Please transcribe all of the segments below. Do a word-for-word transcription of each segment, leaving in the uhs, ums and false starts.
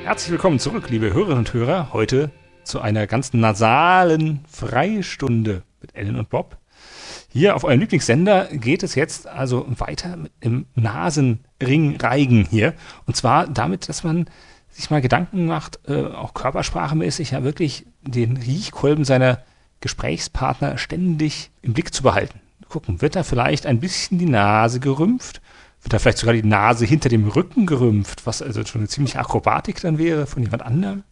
Herzlich willkommen zurück, liebe Hörerinnen und Hörer, heute zu einer ganz nasalen Freistunde mit Ellen und Bob. Hier auf eurem Lieblingssender geht es jetzt also weiter mit dem Nasenringreigen hier. Und zwar damit, dass man sich mal Gedanken macht, äh, auch körpersprachemäßig, ja wirklich den Riechkolben seiner Gesprächspartner ständig im Blick zu behalten. Gucken, wird da vielleicht ein bisschen die Nase gerümpft? Wird da vielleicht sogar die Nase hinter dem Rücken gerümpft, was also schon eine ziemliche Akrobatik dann wäre von jemand anderem?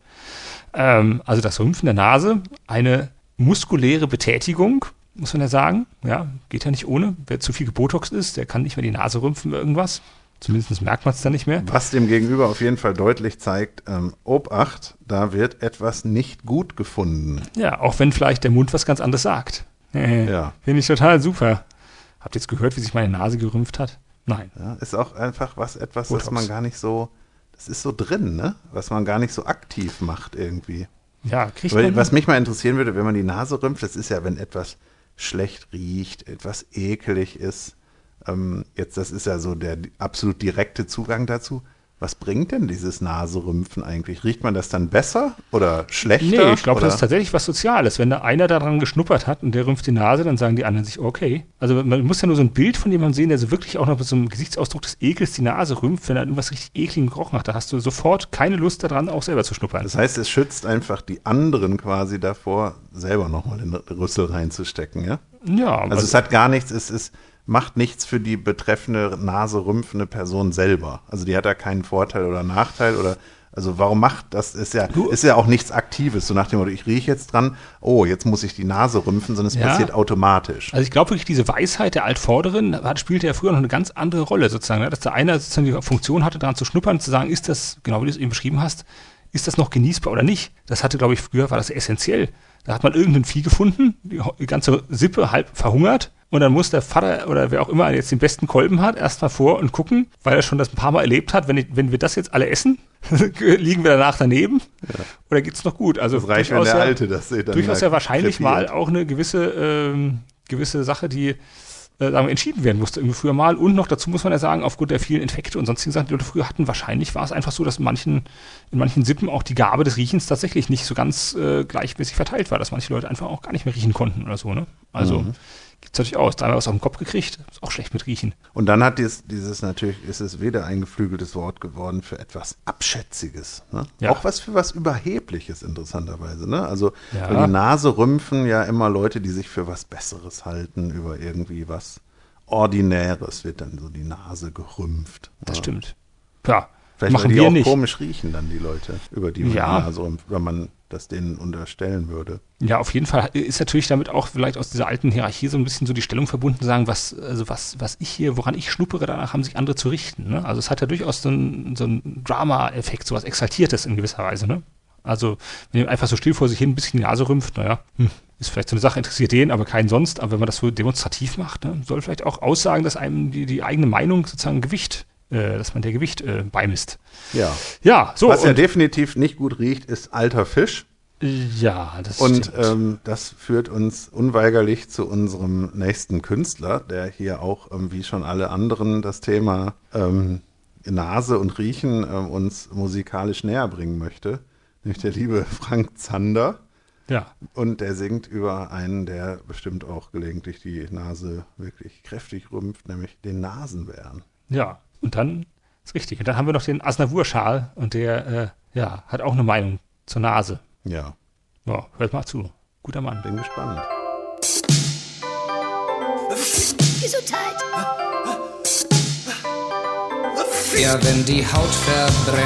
Ähm, also das Rümpfen der Nase, eine muskuläre Betätigung, muss man ja sagen. Ja, geht ja nicht ohne. Wer zu viel gebotoxt ist, der kann nicht mehr die Nase rümpfen irgendwas. Zumindest merkt man es dann nicht mehr. Was dem Gegenüber auf jeden Fall deutlich zeigt, ähm, Obacht, da wird etwas nicht gut gefunden. Ja, auch wenn vielleicht der Mund was ganz anderes sagt. Äh, ja. Finde ich total super. Habt ihr jetzt gehört, wie sich meine Nase gerümpft hat? Nein. Ja, ist auch einfach was, etwas, Botox. Das man gar nicht so, das ist so drin, ne? Was man gar nicht so aktiv macht irgendwie. Ja, kriegt Weil, man. was mich mal interessieren würde, wenn man die Nase rümpft, das ist ja, wenn etwas schlecht riecht, etwas ekelig ist. Ähm, jetzt, das ist ja so der absolut direkte Zugang dazu. Was bringt denn dieses Naserümpfen eigentlich? Riecht man das dann besser oder schlechter? Nee, ich glaube, oder? das ist tatsächlich was Soziales. Wenn da einer daran geschnuppert hat und der rümpft die Nase, dann sagen die anderen sich, okay. Also man muss ja nur so ein Bild von jemandem sehen, der so wirklich auch noch mit so einem Gesichtsausdruck des Ekels die Nase rümpft, wenn er irgendwas richtig ekligen Gerochen hat. Da hast du sofort keine Lust daran, auch selber zu schnuppern. Das heißt, es schützt einfach die anderen quasi davor, selber nochmal den Rüssel reinzustecken, ja? Ja. Also, also es hat gar nichts, es ist macht nichts für die betreffende naserümpfende Person selber. Also die hat da keinen Vorteil oder Nachteil oder also warum macht das, ist ja, ist ja auch nichts Aktives, so nach dem Motto, ich rieche jetzt dran, oh, jetzt muss ich die Nase rümpfen, sondern es ja. passiert automatisch. Also ich glaube wirklich, diese Weisheit der Altvorderen hat, spielte ja früher noch eine ganz andere Rolle sozusagen, dass der eine sozusagen die Funktion hatte, daran zu schnuppern, zu sagen, ist das, genau wie du es eben beschrieben hast, ist das noch genießbar oder nicht? Das hatte, glaube ich, früher war das essentiell. Da hat man irgendein Vieh gefunden, die ganze Sippe halb verhungert. Und dann muss der Vater oder wer auch immer jetzt den besten Kolben hat, erstmal vor und gucken, weil er schon das ein paar Mal erlebt hat, wenn, ich, wenn wir das jetzt alle essen, liegen wir danach daneben ja. oder geht's noch gut? Also das reicht, wenn der ja, Alte das sieht. Durchaus ja wahrscheinlich krepiert. Mal auch eine gewisse, ähm, gewisse Sache, die äh, sagen wir, entschieden werden musste irgendwie früher mal. Und noch dazu muss man ja sagen, aufgrund der vielen Infekte und sonstigen Sachen, die Leute früher hatten, wahrscheinlich war es einfach so, dass in manchen, in manchen Sippen auch die Gabe des Riechens tatsächlich nicht so ganz äh, gleichmäßig verteilt war, dass manche Leute einfach auch gar nicht mehr riechen konnten oder so. Ne? Also mhm. Gibt's natürlich auch. Dreimal was auf den Kopf gekriegt, ist auch schlecht mit Riechen. Und dann hat dies, dieses natürlich, ist es wieder ein geflügeltes Wort geworden für etwas Abschätziges. Ne? Ja. Auch was für was Überhebliches, interessanterweise. Ne? Also ja. Weil die Nase rümpfen ja immer Leute, die sich für was Besseres halten, über irgendwie was Ordinäres wird dann so die Nase gerümpft. Das ja. stimmt. Ja. Vielleicht machen weil die wir auch nicht. Komisch riechen dann die Leute, über die man ja. die Nase rümpft, wenn man das denen unterstellen würde. Ja, auf jeden Fall ist natürlich damit auch vielleicht aus dieser alten Hierarchie so ein bisschen so die Stellung verbunden, zu sagen, was, also was, was ich hier, woran ich schnuppere, danach haben sich andere zu richten. Ne? Also es hat ja durchaus so einen so ein Drama-Effekt, so was Exaltiertes in gewisser Weise. Ne? Also wenn ihr einfach so still vor sich hin ein bisschen die Nase rümpft, naja, hm, ist vielleicht so eine Sache, interessiert den, aber keinen sonst. Aber wenn man das so demonstrativ macht, ne, soll vielleicht auch aussagen, dass einem die, die eigene Meinung sozusagen Gewicht Äh, dass man der Gewicht äh, beimisst. Ja. Ja, so. Was ja definitiv nicht gut riecht, ist alter Fisch. Ja, das Und stimmt. ähm, das führt uns unweigerlich zu unserem nächsten Künstler, der hier auch, ähm, wie schon alle anderen, das Thema ähm, Nase und Riechen ähm, uns musikalisch näher bringen möchte. Nämlich der liebe Frank Zander. Ja. Und der singt über einen, der bestimmt auch gelegentlich die Nase wirklich kräftig rümpft, nämlich den Nasenbären. Ja. Und dann ist richtig. Und dann haben wir noch den Aznavour-Schal und der äh, ja, hat auch eine Meinung zur Nase. Ja. Ja, hört mal zu. Guter Mann. Bin gespannt. Ja, wenn die Haut verbrennt.